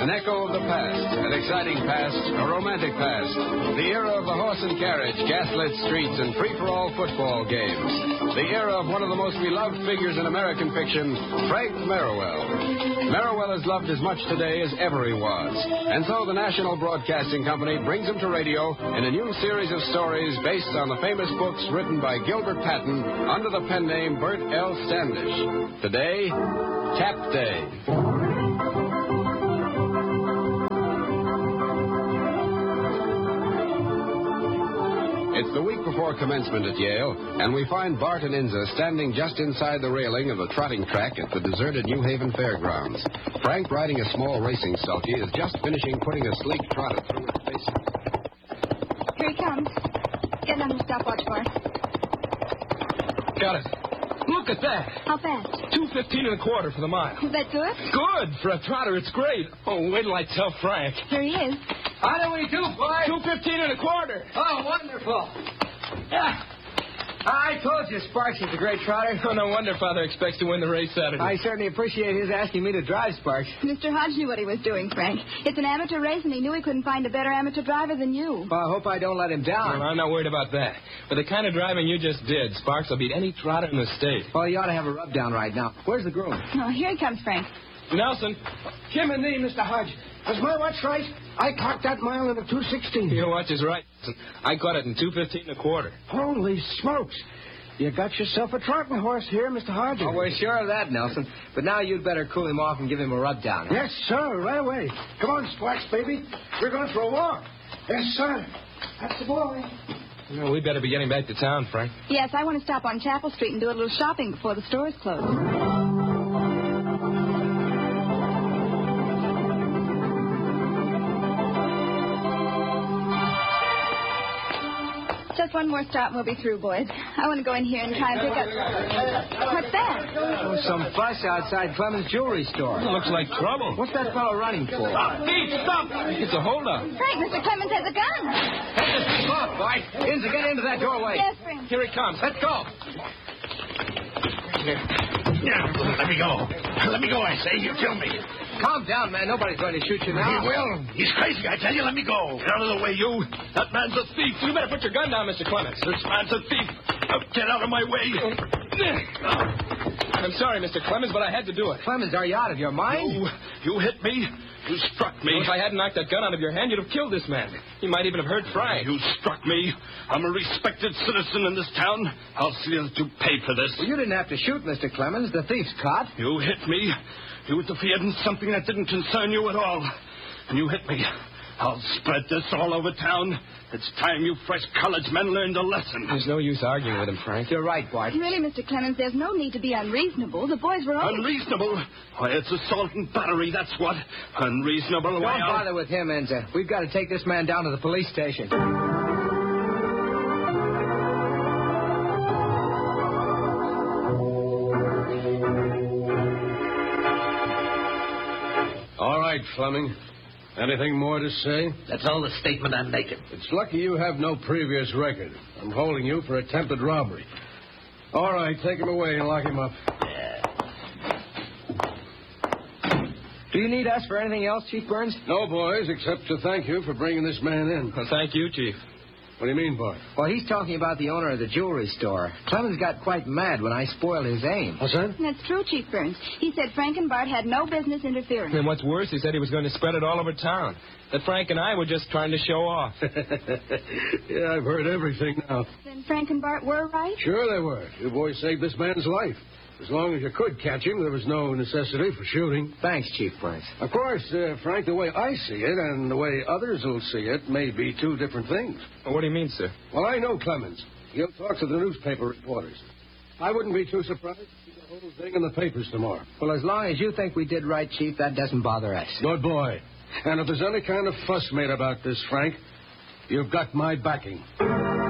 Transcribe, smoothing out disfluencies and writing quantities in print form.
An echo of the past, an exciting past, a romantic past. The era of the horse and carriage, gaslit streets, and free-for-all football games. The era of one of the most beloved figures in American fiction, Frank Merriwell. Merriwell is loved as much today as ever he was. And so the National Broadcasting Company brings him to radio in a new series of stories based on the famous books written by Gilbert Patton under the pen name Bert L. Standish. Today, Tap Day. It's the week before commencement at Yale, and we find Bart and Inza standing just inside the railing of the trotting track at the deserted New Haven Fairgrounds. Frank, riding a small racing sulky, is just finishing putting a sleek trotter through his paces. Here he comes. Get on the stopwatch, Bart. Got it. Look at that. How fast? 2:15 for the mile. Is that good? Good. For a trotter, it's great. Oh, wait till I tell Frank. Here he is. How do we do, boy? 2:15 Oh, wonderful. Yeah. I told you Sparks is a great trotter. Oh, no wonder Father expects to win the race Saturday. I certainly appreciate his asking me to drive Sparks. Mr. Hodge knew what he was doing, Frank. It's an amateur race, and he knew he couldn't find a better amateur driver than you. Well, I hope I don't let him down. Well, I'm not worried about that. With the kind of driving you just did, Sparks will beat any trotter in the state. Well, you ought to have a rub down right now. Where's the groom? Oh, here he comes, Frank. Nelson. Jim and me, Mr. Hodge. Was my watch right? I clocked that mile in a 2:16. Your watch is right. I caught it in 2:15 Holy smokes. You got yourself a trotting horse here, Mr. Hodge. Oh, we're sure of that, Nelson. But now you'd better cool him off and give him a rub down. Yes, sir, right away. Come on, Sparks, baby. We're going for a walk. Yes, sir. That's the boy. Well, we better be getting back to town, Frank. Yes, I want to stop on Chapel Street and do a little shopping before the stores close. Just one more stop and we'll be through, boys. I want to go in here and try and pick up... What's that? Oh, some fuss outside Clemens' jewelry store. It looks like trouble. What's that fellow running for? Thief, stop! It's a holdup. Frank, Mr. Clemens has a gun. Take this thing off, boy. Inza, get into that doorway. Yes, Frank. Here he comes. Let's go. Let me go. Let me go, I say. You kill me. Calm down, man. Nobody's going to shoot you now. He will. He's crazy, I tell you. Let me go. Get out of the way, you. That man's a thief. You better put your gun down, Mr. Clemens. This man's a thief. Now, get out of my way. I'm sorry, Mr. Clemens, but I had to do it. Clemens, are you out of your mind? You hit me. You struck me. Well, if I hadn't knocked that gun out of your hand, you'd have killed this man. He might even have hurt Frank. You struck me. I'm a respected citizen in this town. I'll see that you pay for this. Well, you didn't have to shoot, Mr. Clemens. The thief's caught. You hit me. You interfered in something that didn't concern you at all. And you hit me. I'll spread this all over town. It's time you fresh college men learned a lesson. There's no use arguing with him, Frank. You're right, Bart. Really, Mr. Clemens, there's no need to be unreasonable. The boys were only... Unreasonable? Why, it's assault and battery, that's what. Unreasonable. Don't bother with him, Enza. We've got to take this man down to the police station. All right, Fleming. Anything more to say? That's all the statement I'm making. It's lucky you have no previous record. I'm holding you for attempted robbery. All right, take him away and lock him up. Do you need us for anything else, Chief Burns? No, boys, except to thank you for bringing this man in. Well, thank you, Chief. What do you mean, Bart? Well, he's talking about the owner of the jewelry store. Clemens got quite mad when I spoiled his aim. What's that? That's true, Chief Burns. He said Frank and Bart had no business interfering. And what's worse, he said he was going to spread it all over town. That Frank and I were just trying to show off. Yeah, I've heard everything now. Then Frank and Bart were right? Sure they were. You boys saved this man's life. As long as you could catch him, there was no necessity for shooting. Thanks, Chief Burns. Of course, Frank, the way I see it and the way others will see it may be two different things. Well, what do you mean, sir? Well, I know Clemens. He'll talk to the newspaper reporters. I wouldn't be too surprised to see the whole thing in the papers tomorrow. Well, as long as you think we did right, Chief, that doesn't bother us. Good boy. And if there's any kind of fuss made about this, Frank, you've got my backing.